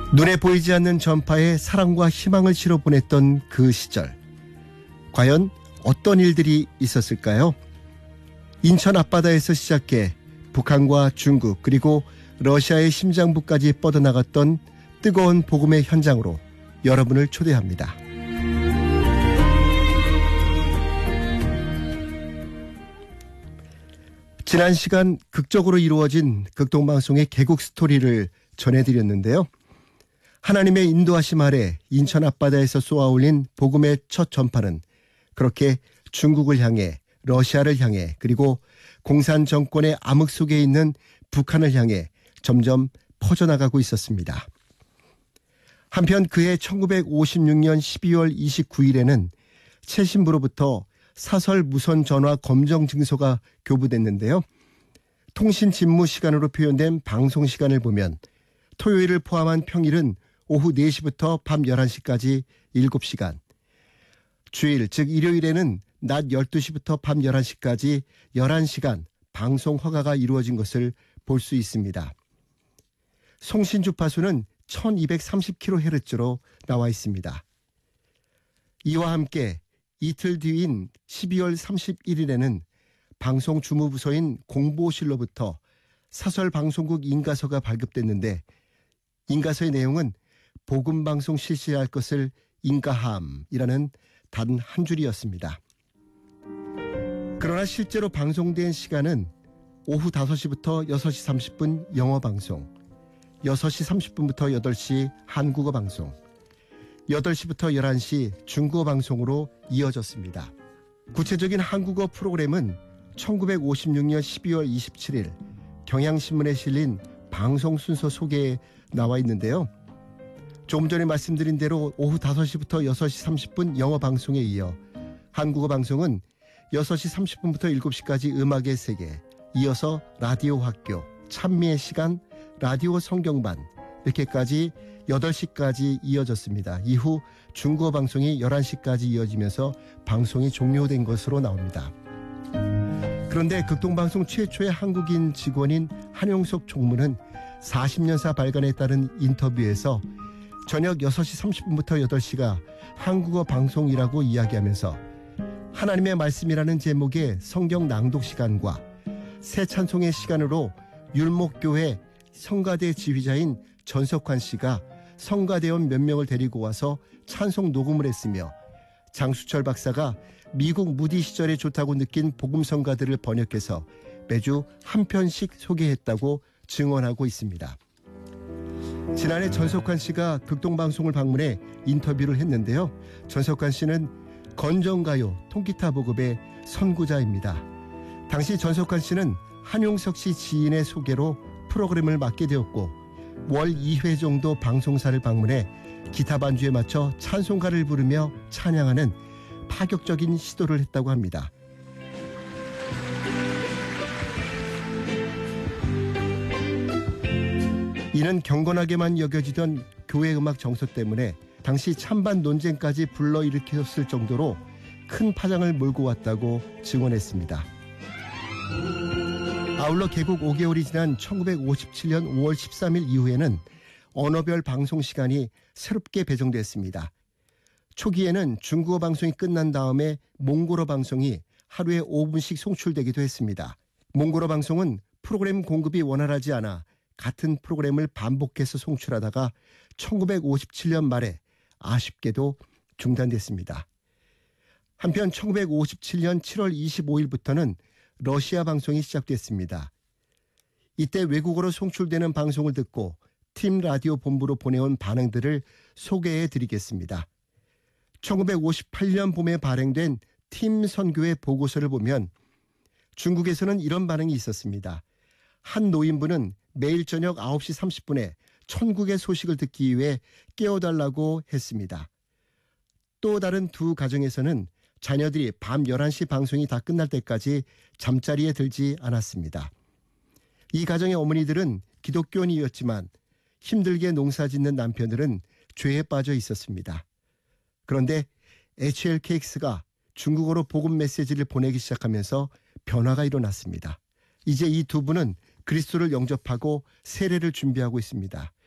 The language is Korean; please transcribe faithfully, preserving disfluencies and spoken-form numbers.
눈에 보이지 않는 전파에 사랑과 희망을 실어 보냈던 그 시절. 과연 어떤 일들이 있었을까요? 인천 앞바다에서 시작해 북한과 중국 그리고 러시아의 심장부까지 뻗어나갔던 뜨거운 복음의 현장으로 여러분을 초대합니다. 지난 시간 극적으로 이루어진 극동방송의 개국 스토리를 전해드렸는데요. 하나님의 인도하심 아래 인천 앞바다에서 쏘아올린 복음의 첫 전파는 그렇게 중국을 향해, 러시아를 향해, 그리고 공산 정권의 암흑 속에 있는 북한을 향해 점점 퍼져나가고 있었습니다. 한편 그해 천구백오십육년 십이월 이십구일에는 최신부로부터 사설 무선 전화 검정 증서가 교부됐는데요. 통신 집무 시간으로 표현된 방송 시간을 보면 토요일을 포함한 평일은 오후 네 시부터 밤 열한 시까지 일곱 시간, 주일 즉 일요일에는 낮 열두 시부터 밤 열한 시까지 열한 시간 방송 허가가 이루어진 것을 볼 수 있습니다. 송신 주파수는 천이백삼십 킬로헤르츠로 나와 있습니다. 이와 함께 이틀 뒤인 십이월 삼십일일에는 방송 주무부서인 공보실로부터 사설방송국 인가서가 발급됐는데 인가서의 내용은 복음방송 실시할 것을 인가함이라는 단 한 줄이었습니다. 그러나 실제로 방송된 시간은 오후 다섯 시부터 여섯 시 삼십 분 영어방송, 여섯 시 삼십 분부터 여덟 시 한국어 방송, 여덟 시부터 열한 시 중국어 방송으로 이어졌습니다. 구체적인 한국어 프로그램은 천구백오십육년 십이월 이십칠일 경향신문에 실린 방송 순서 소개에 나와 있는데요. 조금 전에 말씀드린 대로 오후 다섯 시부터 여섯 시 삼십 분 영어 방송에 이어 한국어 방송은 여섯 시 삼십 분부터 일곱 시까지 음악의 세계, 이어서 라디오 학교, 찬미의 시간, 라디오 성경반 이렇게까지 여덟 시까지 이어졌습니다. 이후 중국어 방송이 열한 시까지 이어지면서 방송이 종료된 것으로 나옵니다. 그런데 극동방송 최초의 한국인 직원인 한용석 총무는 사십 년사 발간에 따른 인터뷰에서 저녁 여섯 시 삼십 분부터 여덟 시가 한국어 방송이라고 이야기하면서 하나님의 말씀이라는 제목의 성경 낭독 시간과 새 찬송의 시간으로 율목교회 성가대 지휘자인 전석환 씨가 성가대원 몇 명을 데리고 와서 찬송 녹음을 했으며 장수철 박사가 미국 무디 시절에 좋다고 느낀 복음 성가들을 번역해서 매주 한 편씩 소개했다고 증언하고 있습니다. 지난해 전석환 씨가 극동방송을 방문해 인터뷰를 했는데요. 전석환 씨는 건전가요 통기타 보급의 선구자입니다. 당시 전석환 씨는 한용석 씨 지인의 소개로 프로그램을 맡게 되었고 월 이 회 정도 방송사를 방문해 기타 반주에 맞춰 찬송가를 부르며 찬양하는 파격적인 시도를 했다고 합니다. 이는 경건하게만 여겨지던 교회 음악 정서 때문에 당시 찬반 논쟁까지 불러일으켰을 정도로 큰 파장을 몰고 왔다고 증언했습니다. 아울러 개국 오 개월이 지난 천구백오십칠년 오월 십삼일 이후에는 언어별 방송 시간이 새롭게 배정됐습니다. 초기에는 중국어 방송이 끝난 다음에 몽골어 방송이 하루에 오 분씩 송출되기도 했습니다. 몽골어 방송은 프로그램 공급이 원활하지 않아 같은 프로그램을 반복해서 송출하다가 천구백오십칠년 말에 아쉽게도 중단됐습니다. 한편 천구백오십칠년 칠월 이십오일부터는 러시아 방송이 시작됐습니다. 이때 외국어로 송출되는 방송을 듣고 팀 라디오 본부로 보내온 반응들을 소개해 드리겠습니다. 천구백오십팔년 봄에 발행된 팀 선교의 보고서를 보면 중국에서는 이런 반응이 있었습니다. 한 노인분은 매일 저녁 아홉 시 삼십 분에 천국의 소식을 듣기 위해 깨워달라고 했습니다. 또 다른 두 가정에서는 자녀들이 밤 열한 시 방송이 다 끝날 때까지 잠자리에 들지 않았습니다. 이 가정의 어머니들은 기독교인이었지만 힘들게 농사짓는 남편들은 죄에 빠져 있었습니다. 그런데 에이치엘케이엑스가 중국어로 복음 메시지를 보내기 시작하면서 변화가 일어났습니다. 이제 이 두 분은 그리스도를 영접하고 세례를 준비하고 있습니다.